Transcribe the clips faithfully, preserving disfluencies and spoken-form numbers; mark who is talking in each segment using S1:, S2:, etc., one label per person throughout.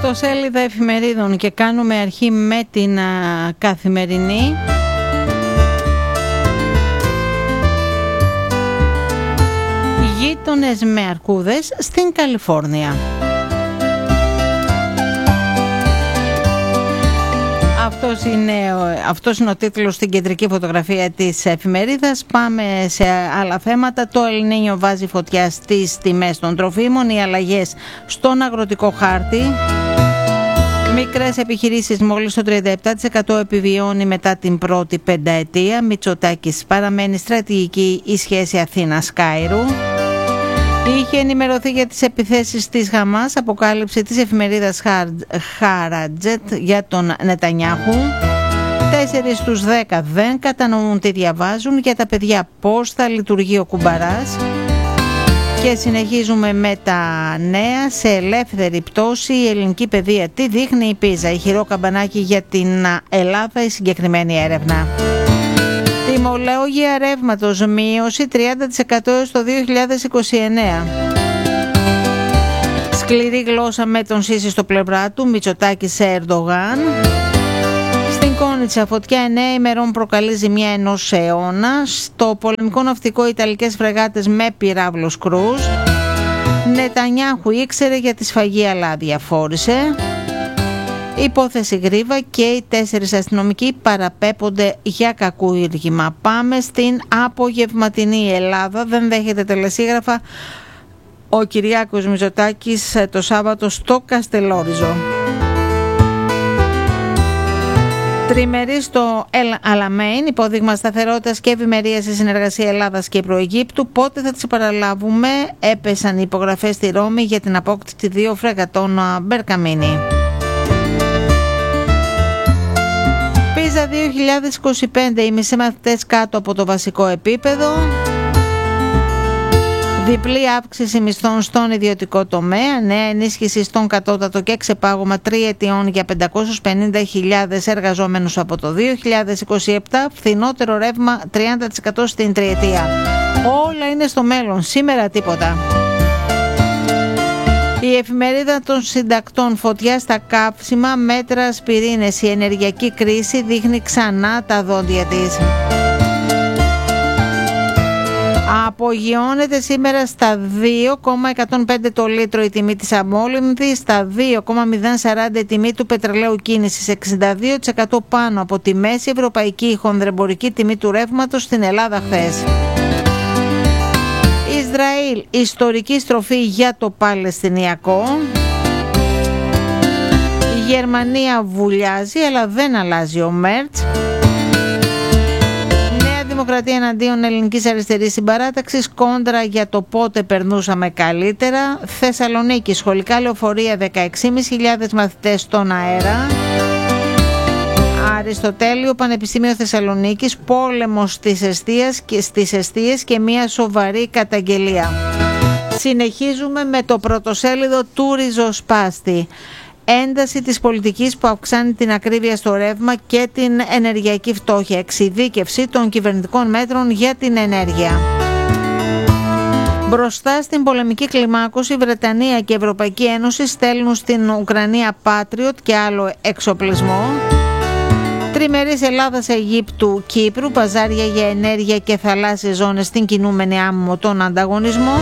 S1: Πρωτοσέλιδα εφημερίδων και κάνουμε αρχή με την α, Καθημερινή. Γείτονες με αρκούδες στην Καλιφόρνια. Αυτός είναι, αυτός είναι ο τίτλος στην κεντρική φωτογραφία της εφημερίδας. Πάμε σε άλλα θέματα. Το El Niño βάζει φωτιά στις τιμές των τροφίμων, οι αλλαγές στον αγροτικό χάρτη. Μικρές επιχειρήσεις μόλις το τριάντα επτά τοις εκατό επιβιώνει μετά την πρώτη πενταετία. Μητσοτάκης παραμένει στρατηγική η σχέση Αθήνας-Κάιρου. Είχε ενημερωθεί για τις επιθέσεις της Χαμάς, αποκάλυψη της εφημερίδας Χάρατζετ για τον Νετανιάχου. Τέσσερις στους δέκα δεν κατανοούν τι διαβάζουν. Για τα παιδιά πώς θα λειτουργεί ο κουμπαράς. Και συνεχίζουμε με τα νέα. Σε ελεύθερη πτώση η ελληνική παιδεία. Τι δείχνει η Πίζα? Ηχηρό καμπανάκι για την Ελλάδα η συγκεκριμένη έρευνα. Τιμολόγια ρεύματος μείωση τριάντα τοις εκατό έως το δύο χιλιάδες είκοσι εννέα. Σκληρή γλώσσα με τον Σίση στο πλευρά του, Μητσοτάκη σε Ερντογάν. Στην Κόνιτσα φωτιά εννέα ημερών προκαλεί ζημιά ενός αιώνα. Στο πολεμικό ναυτικό ιταλικές φρεγάτες με πυράβλος κρούζ. Νετανιάχου ήξερε για τη σφαγή αλλά διαφόρησε. Υπόθεση Γρίβα και οι τέσσερις αστυνομικοί παραπέπονται για κακούργημα. Πάμε στην απογευματινή. Ελλάδα δεν δέχεται τελεσίγραφα. Ο Κυριάκος Μητσοτάκης το Σάββατο στο Καστελόριζο. Τριμερή στο Ελ Αλαμέιν, υπόδειγμα σταθερότητας και ευημερίας στη συνεργασία Ελλάδας και Προαιγύπτου. Πότε θα τις παραλάβουμε? Έπεσαν οι υπογραφές στη Ρώμη για την απόκτηση δύο φρεγατών Μπερκαμίνη. Πίζα δύο χιλιάδες είκοσι πέντε, οι μισοί μαθητές κάτω από το βασικό επίπεδο. Διπλή αύξηση μισθών στον ιδιωτικό τομέα, νέα ενίσχυση στον κατώτατο και ξεπάγωμα τριετιών για πεντακόσιες πενήντα χιλιάδες εργαζόμενους από το δύο χιλιάδες είκοσι επτά, φθηνότερο ρεύμα τριάντα τοις εκατό στην τριετία. Όλα είναι στο μέλλον, σήμερα τίποτα. Η εφημερίδα των συντακτών, φωτιά στα καύσιμα, μέτρα ασπιρίνες. Η ενεργειακή κρίση δείχνει ξανά τα δόντια της. Απογειώνεται σήμερα στα δύο κόμμα εκατόν πέντε το λίτρο η τιμή της αμόλυνθης, στα δύο κόμμα μηδέν σαράντα η τιμή του πετρελαίου κίνησης, εξήντα δύο τοις εκατό πάνω από τη μέση ευρωπαϊκή χονδρεμπορική τιμή του ρεύματος στην Ελλάδα χθες. Ισραήλ, ιστορική στροφή για το Παλαιστινιακό. Η Γερμανία βουλιάζει αλλά δεν αλλάζει ο Μέρτς. Νέα Δημοκρατία εναντίον ελληνικής αριστερής συμπαράταξης, κόντρα για το πότε περνούσαμε καλύτερα. Θεσσαλονίκη, σχολικά λεωφορεία, δεκαέξι χιλιάδες μαθητές στον αέρα. Αριστοτέλειο, Πανεπιστήμιο Θεσσαλονίκης, πόλεμος στις εστίες και, στις εστίες και μια σοβαρή καταγγελία. Συνεχίζουμε με το πρωτοσέλιδο του Ριζοσπάστη. Ένταση της πολιτικής που αυξάνει την ακρίβεια στο ρεύμα και την ενεργειακή φτώχεια. Εξειδίκευση των κυβερνητικών μέτρων για την ενέργεια. Μπροστά στην πολεμική κλιμάκωση, η Βρετανία και η Ευρωπαϊκή Ένωση στέλνουν στην Ουκρανία Patriot και άλλο εξοπλισμό. Τριμερής Ελλάδας-Αιγύπτου-Κύπρου, παζάρια για ενέργεια και θαλάσσιες ζώνες στην κινούμενη άμμο τον ανταγωνισμό.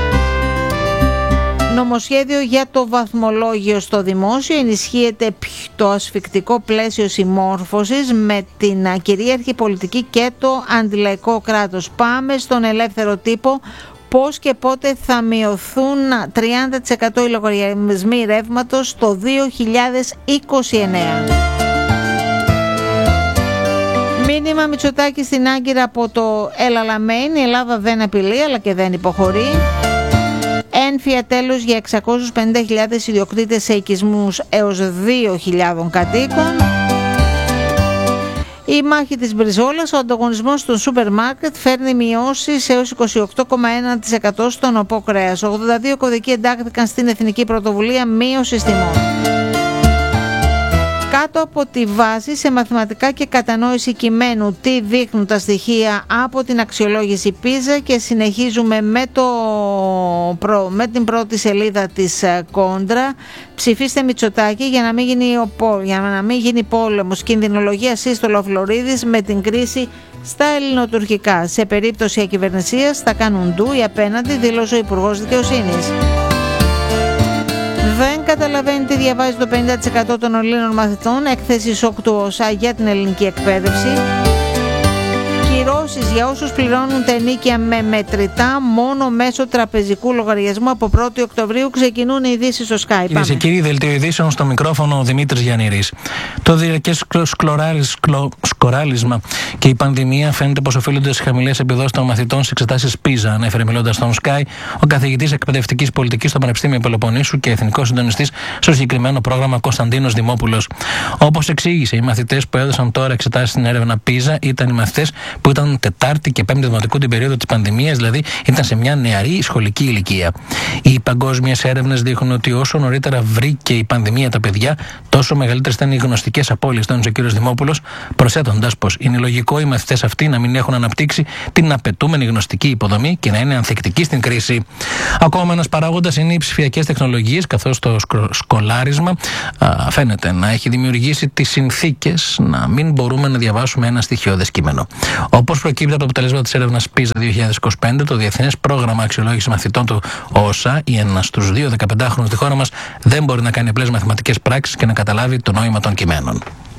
S1: Νομοσχέδιο για το βαθμολόγιο στο δημόσιο, ενισχύεται το ασφικτικό πλαίσιο συμμόρφωσης με την κυρίαρχη πολιτική και το αντιλαϊκό κράτος. Πάμε στον ελεύθερο τύπο. Πώς και πότε θα μειωθούν τριάντα τοις εκατό οι λογαριασμοί ρεύματος το δύο χιλιάδες είκοσι εννέα. Μήνυμα Μητσοτάκη στην Άγκυρα από το El Alamein. Η Ελλάδα δεν απειλεί αλλά και δεν υποχωρεί. Ένφια τέλος για εξακόσιες πενήντα χιλιάδες ιδιοκτήτες σε οικισμούς έως δύο χιλιάδες κατοίκων. Η μάχη της Μπριζόλας, ο ανταγωνισμός στον σούπερ μάρκετ φέρνει μειώσεις έως είκοσι οκτώ κόμμα ένα τοις εκατό στον οπό κρέας. ογδόντα δύο κωδικοί εντάχθηκαν στην Εθνική Πρωτοβουλία Μείωσης Τιμών. κάτω από τη βάση σε μαθηματικά και κατανόηση κειμένου. Τι δείχνουν τα στοιχεία από την αξιολόγηση PISA, και συνεχίζουμε με, το, με την πρώτη σελίδα της Κόντρα. Ψηφίστε Μητσοτάκη για να μην γίνει, για να μην γίνει πόλεμος. Κινδυνολογία σύστολο Φλωρίδης με την κρίση στα ελληνοτουρκικά. Σε περίπτωση ακυβερνησίας θα κάνουν ντου οι απέναντι, δήλωσε ο Υπουργός Δικαιοσύνης. Δεν καταλαβαίνει τι διαβάζει το πενήντα τοις εκατό των Ελλήνων μαθητών. Έκθεση σοκ του ΟΣΑ για την ελληνική εκπαίδευση. Κυρώσεις για όσους πληρώνουν τα ενίκια με μετρητά μόνο μέσω τραπεζικού λογαριασμού από πρώτη Οκτωβρίου. Ξεκινούν οι ειδήσεις στο Sky.
S2: Κυρίες και κύριοι, δελτίο ειδήσεων, στο μικρόφωνο ο Δημήτρης Γιαννήρης. Το διαρκές σκοράλισμα και η πανδημία φαίνεται πως οφείλονται στις χαμηλές επιδόσεις των μαθητών στις εξετάσεις PISA, ανέφερε μιλώντας στον Sky ο καθηγητής εκπαιδευτικής πολιτικής στο Πανεπιστήμιο Πελοποννήσου και εθνικός συντονιστής στο συγκεκριμένο πρόγραμμα Κωνσταντίνος Δημόπουλος. Όπως εξήγησε, οι μαθητές που έδωσαν τώρα εξετάσεις στην έρευνα PISA ήταν οι μαθητές που ήταν Τετάρτη και Πέμπτη Δημοτικού την περίοδο της πανδημίας, δηλαδή ήταν σε μια νεαρή σχολική ηλικία. Οι παγκόσμιες έρευνες δείχνουν ότι όσο νωρίτερα βρήκε η πανδημία τα παιδιά, τόσο μεγαλύτερες ήταν οι γνωστικές απώλειες, τόνισε ο κ. Δημόπουλος, προσθέτοντας πως είναι λογικό οι μαθητές αυτοί να μην έχουν αναπτύξει την απαιτούμενη γνωστική υποδομή και να είναι ανθεκτικοί στην κρίση. Ακόμα ένας παράγοντας είναι οι ψηφιακές τεχνολογίες, καθώς το σκολάρισμα α, φαίνεται να έχει δημιουργήσει τις συνθήκες να μην μπορούμε να διαβάσουμε ένα στοιχειώδες κείμενο. Όπως προκύπτει από το αποτελέσμα της έρευνας PISA δύο χιλιάδες είκοσι πέντε, το Διεθνές Πρόγραμμα Αξιολόγησης Μαθητών του ΟΣΑ, ή ένας στους δύο δεκαπεντάχρονους στη χώρα μας δεν μπορεί να κάνει απλές μαθηματικές πράξεις και να καταλάβει το νόημα των κειμένων.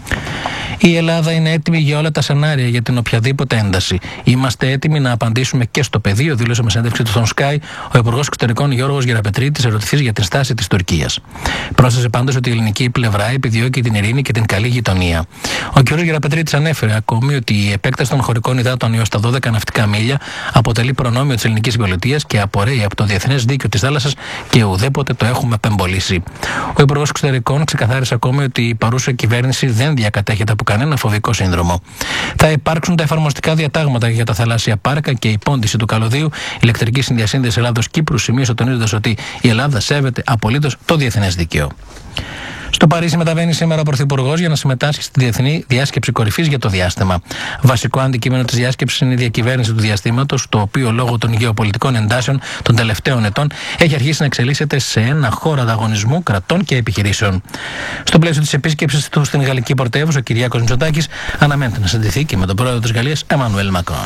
S2: Η Ελλάδα είναι έτοιμη για όλα τα σενάρια για την οποιαδήποτε ένταση. Είμαστε έτοιμοι να απαντήσουμε και στο πεδίο, δήλωσε με συνέντευξη του στον Sky ο Υπουργός Εξωτερικών Γιώργος Γεραπετρίτης, ερωτηθής για την στάση της Τουρκίας. Πρόσθεσε πάντως ότι η ελληνική πλευρά επιδιώκει την ειρήνη και την καλή γειτονία. Ο κ. Γεραπετρίτης ανέφερε ακόμη ότι η επέκταση των χωρικών υδάτων έως τα δώδεκα ναυτικά μίλια αποτελεί προνόμιο της ελληνικής πολιτείας και απορρέει από το διεθνές δίκαιο της θάλασσας και ουδέποτε το έχουμε απεμπολίσει. Ο Υπουργός Εξωτερικών ξεκαθάρισε ακόμη ότι η παρούσα κυβέρνηση δεν διακατέχεται από κανένα φοβικό σύνδρομο. Θα υπάρξουν τα εφαρμοστικά διατάγματα για τα θαλάσσια πάρκα και η πόντιση του καλωδίου ηλεκτρική συνδιασύνδεση Ελλάδος-Κύπρου, σημείωσε τονίζοντας ότι η Ελλάδα σέβεται απολύτως το διεθνές δίκαιο. Στο Παρίσι μεταβαίνει σήμερα ο Πρωθυπουργός για να συμμετάσχει στη Διεθνή Διάσκεψη Κορυφής για το διάστημα. Βασικό αντικείμενο της διάσκεψης είναι η διακυβέρνηση του διαστήματος, το οποίο λόγω των γεωπολιτικών εντάσεων των τελευταίων ετών έχει αρχίσει να εξελίσσεται σε ένα χώρο ανταγωνισμού κρατών και επιχειρήσεων. Στο πλαίσιο της επίσκεψης του στην γαλλική πρωτεύουσα, ο Κυριάκος Μητσοτάκης αναμένεται να συναντηθεί και με τον πρόεδρο της Γαλλίας, Εμμανουέλ Μακρόν.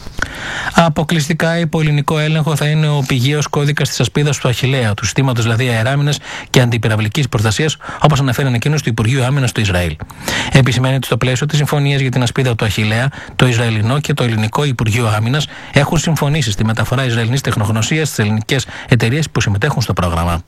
S2: Αποκλειστικά υπό ελληνικό έλεγχο θα είναι ο πηγαίος κώδικας της ασπίδας του Αχιλλέα, του συστήματος δηλαδή αεράμινας και αντιπυραυλικής προστασίας, όπως αναφέρει ανακοίνωση του Υπουργείου Άμυνας του Ισραήλ. Επισημαίνει ότι στο πλαίσιο της συμφωνίας για την ασπίδα του Αχιλλέα, το Ισραηλινό και το Ελληνικό Υπουργείο Άμυνας έχουν συμφωνήσει στη μεταφορά Ισραηλινής τεχνογνωσίας στις ελληνικές εταιρείες που συμμετέχουν στο πρόγραμμα.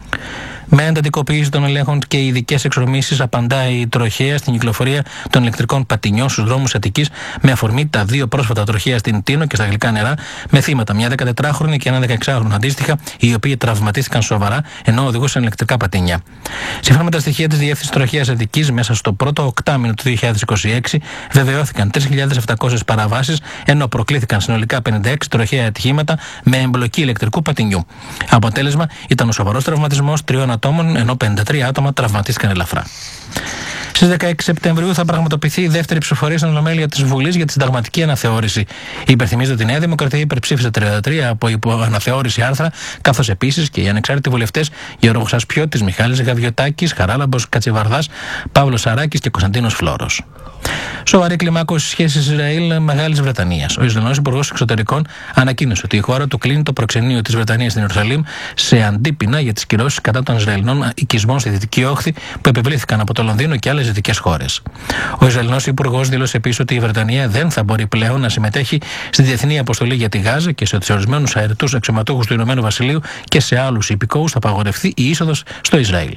S2: Με εντατικοποίηση των ελέγχων και ειδικές εξορμήσεις απαντάει η τροχέα στην κυκλοφορία των ηλεκτρικών πατινιών στους δρόμους Αττικής, με αφορμή τα δύο πρόσφατα τροχαία στην Τίνο και στα γλυκά νερά, με θύματα μια δεκατετράχρονη και ένα δεκαεξάχρονο αντίστοιχα, οι οποίοι τραυματίστηκαν σοβαρά ενώ οδηγούσαν ηλεκτρικά πατίνια. Σύμφωνα με τα στοιχεία της Διεύθυνσης Τροχέας Αττικής, μέσα στο πρώτο οκτάμηνο του δύο χιλιάδες είκοσι έξι βεβαιώθηκαν τρεις χιλιάδες επτακόσιες παραβάσεις, ενώ προκλήθηκαν συνολικά πενήντα έξι τροχαία ατυχήματα με εμπλοκή ηλεκτρικού πατινιού. Αποτέλεσμα ήταν ο σοβαρός τραυματισμός τριών ατόμων, ενώ πενήντα τρία άτομα τραυματίστηκαν ελαφρά. Στις δεκαέξι Σεπτεμβρίου θα πραγματοποιηθεί η δεύτερη ψηφοφορία στην Ολομέλεια της Βουλής για τη συνταγματική αναθεώρηση. Υπενθυμίζω ότι η Νέα Δημοκρατία υπερψήφισε τριάντα τρία από υποαναθεώρηση άρθρα, καθώς επίσης και οι ανεξάρτητοι βουλευτές Γιώργος Ασπιώτης, Μιχάλης Γαβιωτάκης, Χαράλαμπος Κατσιβαρδάς, Παύλος Σαράκης και Κωνσταντίνος Φλόρος. Σοβαρή κλιμάκωση σχέσεις Ισραήλ-Μεγάλης Βρετανίας. Ο Ισραηλινός Υπουργός Εξωτερικών ανακοίνωσε ότι η χώρα του κλείνει το προξενείο της Βρετανίας στην Ιερουσαλήμ σε αντίπεινα για τις κυρώσεις κατά των Ισραηλινών οικισμών στη Δυτική Όχθη που επιβλήθηκαν από το Λονδίνο και άλλες δυτικές χώρες. Ο Ισραηλινός Υπουργός δήλωσε επίσης ότι η Βρετανία δεν θα μπορεί πλέον να συμμετέχει στη διεθνή αποστολή για τη Γάζα και σε ορισμένους αεριτούς αξιωματούχους του Ηνωμένου Βασιλείου και σε άλλους υπηκόους θα απαγορευτεί η είσοδος στο Ισραήλ.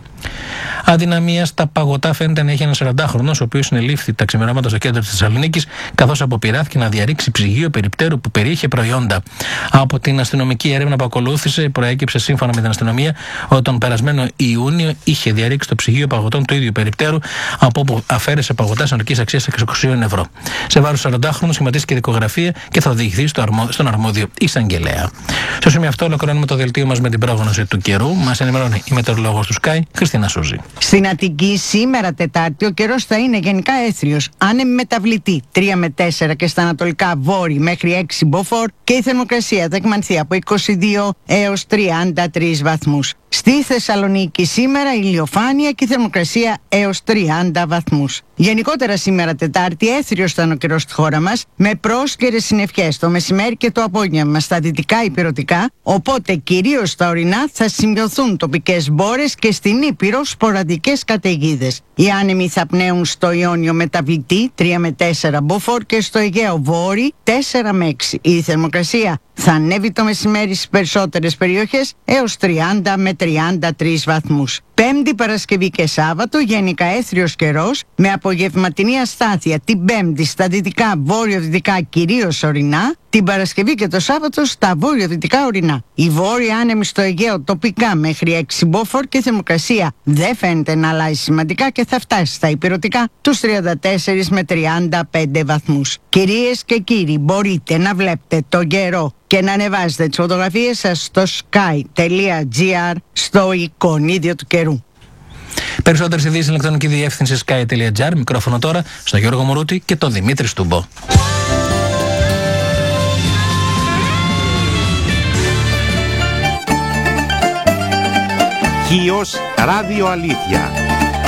S2: Αδυναμία στα παγωτά φαίνεται να έχει ένα σαραντάχρονος, ο οποίος συνελήφθη τα ξημερώματα στο κέντρο της Θεσσαλονίκης, καθώς αποπειράθηκε να διαρρήξει ψυγείο περιπτέρου που περιείχε προϊόντα. Από την αστυνομική έρευνα που ακολούθησε, προέκυψε σύμφωνα με την αστυνομία ότι τον περασμένο Ιούνιο είχε διαρρήξει το ψυγείο παγωτών του ίδιου περιπτέρου, από όπου αφαίρεσε παγωτά συνολικής αξίας εξακόσια ευρώ. Σε βάρος σαραντάχρονου σχηματίστηκε δικογραφία και θα οδηγηθεί στο αρμό... στον αρμόδιο εισαγγελέα. Στο σημείο αυτό ολοκληρώνουμε το δελτίο μας με την πρόγνωση του καιρού. Μας ενημερώνει η μετεωρολόγος του Sky, Χριστίνα Σούζη.
S3: Στην Αττική σήμερα Τετάρτη ο καιρός θα είναι γενικά έθριος, άνεμη μεταβλητή τρία με τέσσερα και στα ανατολικά βόρει μέχρι έξι μποφόρ και η θερμοκρασία θα εκμανθεί από είκοσι δύο έως τριάντα τρεις βαθμούς. Στη Θεσσαλονίκη σήμερα ηλιοφάνεια και η θερμοκρασία έως τριάντα βαθμούς. Γενικότερα σήμερα Τετάρτη έθριος θα είναι ο καιρός στη χώρα μας με πρόσκαιρες συννεφιές το μεσημέρι και το απόγευμα στα δυτικά υπηρωτικά, οπότε κυρίως στα ορεινά θα σημειωθούν τοπικές μπόρες και στην Ήπειρο σποραδικές καταιγίδες. Οι άνεμοι θα πνέουν στο Ιόνιο μεταβλητή τρία με τέσσερα μποφόρ και στο Αιγαίο βόρει τέσσερα με έξι. Η θερμοκρασία θα ανέβει το μεσημέρι στις περισσότερες περιοχές έως τριάντα με τριάντα τρεις βαθμούς. Πέμπτη, Παρασκευή και Σάββατο γενικά έθριος καιρός με απογευματινή αστάθεια την Πέμπτη στα δυτικά βόρειο-δυτικά κυρίως ορεινά, την Παρασκευή και το Σάββατο στα βόρειο-δυτικά ορεινά. Η βόρεια άνεμη στο Αιγαίο τοπικά μέχρι έξι μποφόρ και η θερμοκρασία δεν φαίνεται να αλλάζει σημαντικά και θα φτάσει στα υπηρωτικά τους τριάντα τέσσερα με τριάντα πέντε βαθμούς. Κυρίες και κύριοι, μπορείτε να βλέπετε τον καιρό και να ανεβάζετε τις φωτογραφίες σας στο sky τελεία gr στο εικονίδιο του καιρού.
S2: Περισσότερες ειδήσεις στην ηλεκτρονική διεύθυνση sky τελεία gr. Μικρόφωνο τώρα στον Γιώργο Μουρούτη και τον Δημήτρη Στούμπο.
S4: Χίος Ράδιο Αλήθεια.